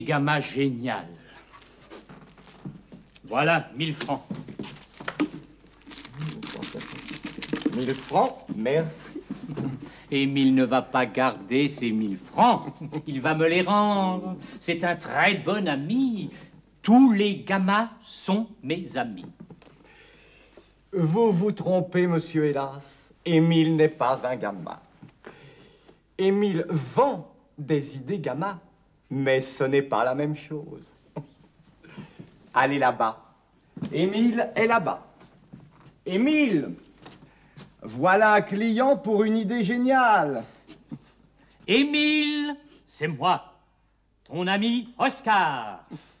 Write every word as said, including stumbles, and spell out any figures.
Gamma génial. Voilà, mille francs. Mille francs, merci. Émile ne va pas garder ces mille francs. Il va me les rendre. C'est un très bon ami. Tous les gammas sont mes amis. Vous vous trompez, monsieur, hélas. Émile n'est pas un gamma. Émile vend des idées gamma, mais ce n'est pas la même chose. Allez là-bas. Émile est là-bas. Émile, voilà un client pour une idée géniale. Émile, c'est moi, ton ami Oscar.